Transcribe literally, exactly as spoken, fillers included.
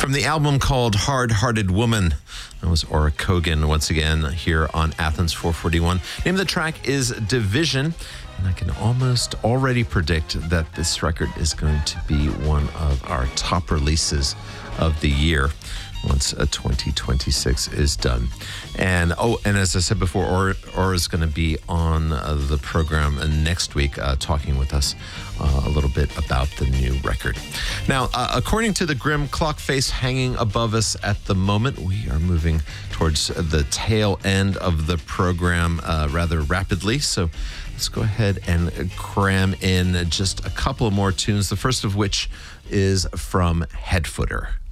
From the album called Hard Hearted Woman, that was Aura Kogan once again here on Athens four forty-one. Name of the track is Division, and I can almost already predict that this record is going to be one of our top releases of the year once uh, twenty twenty-six is done. And oh, and as I said before, Aura, Aura is going to be on uh, the program uh, next week uh, talking with us uh, a little bit about the new record. Now, uh, according to the grim clock face hanging above us at the moment, we are moving towards the tail end of the program uh, rather rapidly. So let's go ahead and cram in just a couple more tunes, the first of which is from Headfooter.